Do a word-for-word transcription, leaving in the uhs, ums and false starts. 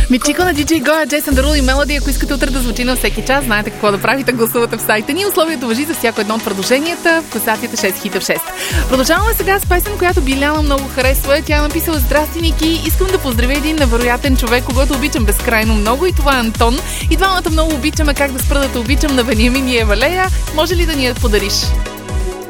Мичико на диджей Гоя, Джейсън Дерул и Мелоди. Ако искате утре да звучи на всеки час, знаете какво да правите, гласувате в сайта ни. Условието важи за всяко едно от предложенията в класацията шест хита в шест. Продължаваме сега с песен, която Биляна много харесва. Тя е написала: "Здрасти, Ники, искам да поздравя един невероятен човек, когато обичам безкрайно много, и това е Антон. И двамата много обичаме Как да спра да те обичам на Вениамин и Евалея. Може ли да ни я подариш?"